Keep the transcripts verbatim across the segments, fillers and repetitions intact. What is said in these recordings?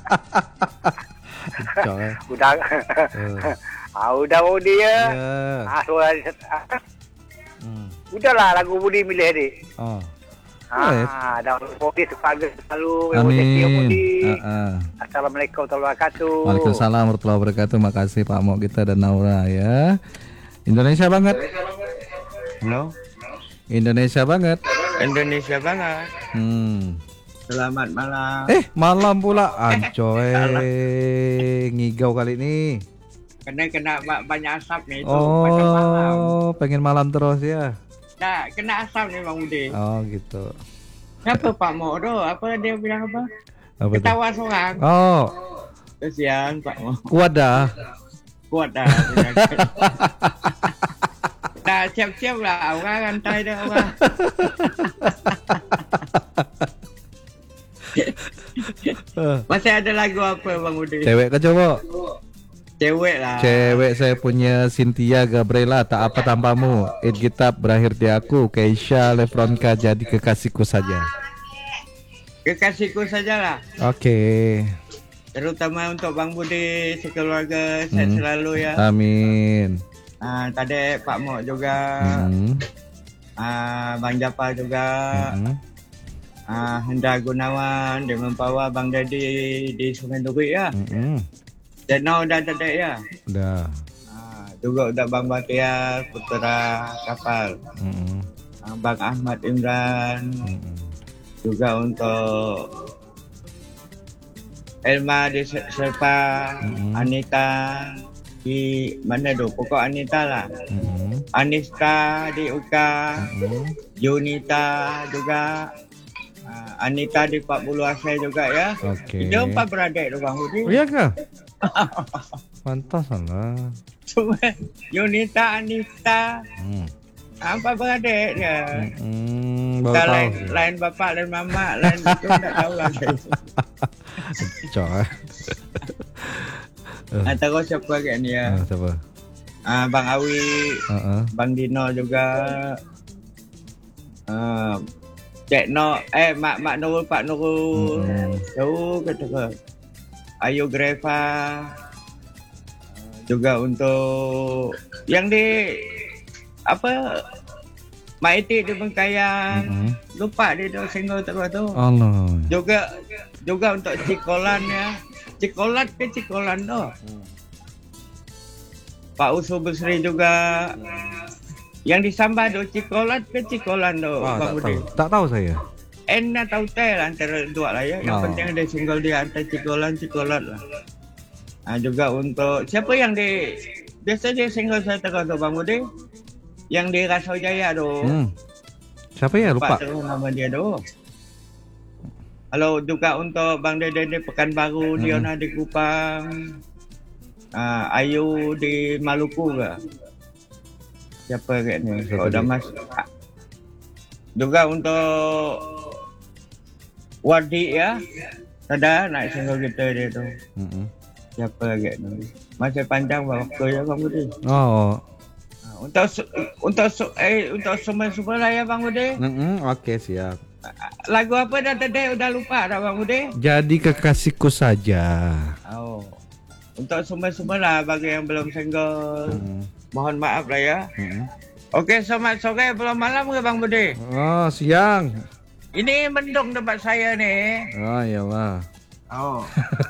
Cok eh. Udah. Uh. Ah, udah Budi ya. Yeah. Ah, suara Hmm. udahlah lagu Budi milih adik. Oh. Ah, dah Budi sebagai selalu. Amin. Budi. Uh-uh. Assalamualaikum warahmatullahi wabarakatuh. Waalaikumsalam warahmatullahi wabarakatuh. Makasih Pak Mok kita dan Naura ya. Indonesia banget. Halo. Indonesia banget. Indonesia banget. Hmm. Selamat malam. Eh, malam pula. Ancoy. Ngigau kali ini. Kena kena banyak asap nih itu pada malam. Oh, pengen malam terus ya. Nah, kena asap nih Bang Budi. Oh, gitu. Kenapa Pak Mo do? Apa dia bilang apa? Apa itu? Ketawa seorang. Oh, Kesian Pak Mo. kuat dah. Kuat dah. Nah, siap-siap lah orang rantai dah orang. Masih ada lagu apa Bang Budi? Cewek ke cowok? Cewek lah. Cewek saya punya Cynthia Gabriela, tak apa tanpamu. It Gitab berakhir di aku. Keisha Lefronka jadi kekasihku saja. Kekasihku sajalah. Oke. Okay. Terutama untuk Bang Budi sekeluarga sehat Hmm. selalu ya. Amin. Ah, tadi Pak Mok juga. Hmm. Ah, Bang Japa juga. Hmm. Ah, Hendra Gunawan dia membawa Bang Daddy di Sungai Duri ya. Hmm. Dan now dah ada ya. Udah. Ah, juga udah Bang Batia Putera Kapal. Hmm. Ah, Bang Ahmad Imran. Hmm. Juga untuk Elma di Serpa, Mm-hmm. Anita di mana tu? Pokok Anita lah. Hmm. Anista di Uka, Hmm. Junita juga, uh, Anita di Pak Bulu Asai juga ya. Oke. Dia empat beradik tu Bang Budi. Oh, iya kah? Pantas lah. Cuma Junita, Anita, Hmm. empat beradik dia. Hmm. Baru Tak tahu. lain, lain bapak, lain mama, lain itu tak tahu lagi. Cok. Antara siapa kat ni ya? Ah, siapa? Uh, Bang Awi, Uh-uh. Bang Dino juga. Uh, Cik No, eh Mak Mak Nurul, Pak Nurul. Mm-hmm. Tu kata ke. Ayu Greva. Uh, juga untuk yang di apa Mak Itik di Bengkayang. Mm-hmm. Lupa dia tu single terus tu. Allah. Juga juga untuk Cikolan ya. Cikolat ke Cikolan tu. Hmm. Pak Usul Besri juga. Yang disambah tu Cikolat ke Cikolan tu. Ah, tak Bang Budi. tahu. Tak tahu saya. Enna tahu tel antara dua lah ya. Yang Oh. penting ada single dia antara Cikolan Cikolat lah. Ah juga untuk siapa yang di biasa dia single saya tengok tu Bang Budi. Yang di Rasau Jaya tu. Hmm. Siapa ya? Lupa. Lupa terus nama dia tu. Halo juga untuk Bang Dede di Pekanbaru, Hmm. Diona di Kupang. Ah, Ayu di Maluku ke? Siapa kat ni? Siapa Kau dah dia? mas. Ah. Juga untuk Wadi ya. Ada nak single kita dia tu. Mm-mm. Siapa kat ni? Masih panjang waktu ya Bang Budi. Oh. Ah, untuk su- untuk su- eh untuk semua-semua lah ya Bang Budi. Mm-mm. Oke, siap. Lagu apa dah tadi udah lupa dah Bang Budi? Jadi kekasihku saja. Oh. Untuk semua-semua lah bagi yang belum single. Mm. Mohon maaf lah ya. Mm-mm. Okey, selamat sore belum malam ke Bang Budi? Oh, siang. Ini mendung tempat saya ni. Oh, iyalah. Oh.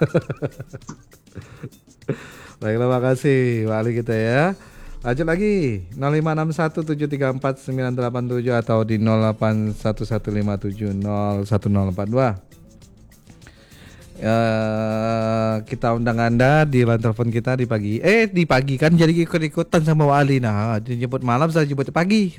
Baiklah, makasih wali kita ya. Lanjut lagi nol lima enam satu tujuh tiga empat sembilan delapan tujuh atau di nol delapan satu satu lima tujuh nol satu nol empat dua. Uh, kita undang Anda di line telepon kita di pagi. Eh di pagi kan jadi ikut-ikutan sama Wali. Nah, dijemput malam saya jemput pagi.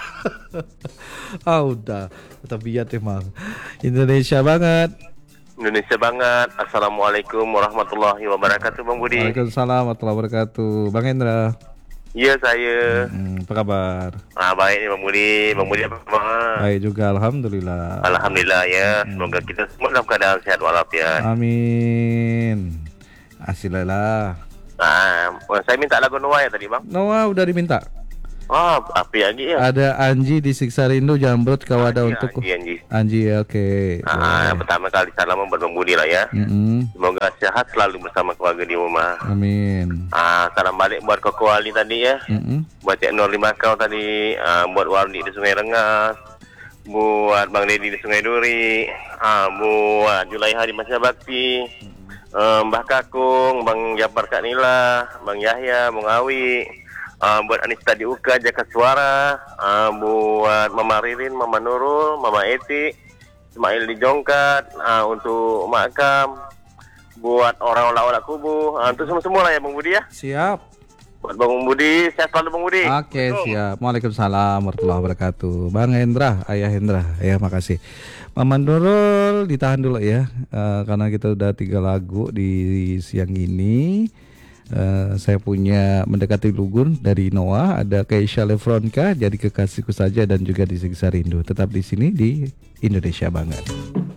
Ah udah, tabiat emang Indonesia banget. Indonesia banget. Assalamualaikum warahmatullahi wabarakatuh Bang Budi. Waalaikumsalam warahmatullahi wabarakatuh. Bang Hendra. Iya saya. Hmm, apa kabar? Ah baik nih Bang Budi. Bang Budi apa kabar? Baik juga, alhamdulillah. Alhamdulillah ya. Semoga kita semua dalam keadaan sehat walafiat. Amin. Asilalah. Ah, saya minta lagu Noah ya tadi Bang. Noah udah diminta. Oh, api lagi ya. Ada Anji di Siksa Rindu Jambrut Kawada Anji, untuk Anji, Anji. Anji ya, oke. Ah, pertama kali salam buat Bang Budi lah ya. Mm-mm. Semoga sehat selalu bersama keluarga di rumah. Amin. Ah, salam balik buat Koko Ali tadi ya. Mm-mm. Buat Cik Nur di Makau tadi, ah, buat Wardi di Sungai Rengas, buat Bang Dedi di Sungai Duri, ah, buat Julaiha di Masjid Bakti, ah, Mbah Kakung, Bang Jafar Kak Nila, Bang Yahya, Bang Awi, ah, buat Anista di Uka, Jaka Suara, ah, buat Mama Ririn, Mama Nurul, Mama Eti, Ismail di Jongkat, ah, untuk Makam, buat orang olah-olah kubu, ah, untuk semua-semua lah ya Bang Budi ya. Siap. Buat Bang Budi, sehat selalu Bang Budi. Oke, siap. Waalaikumsalam warahmatullahi wabarakatuh. Bang Hendra, Ayah Hendra, ya makasih. Mama Nurul ditahan dulu ya, eh, karena kita udah tiga lagu di siang ini. Eh, saya punya Mendekati Lugun dari Noah, ada Keisha Lefronka, Jadi Kekasihku Saja, dan juga di Siksa Rindu. Tetap di sini di Indonesia Banget.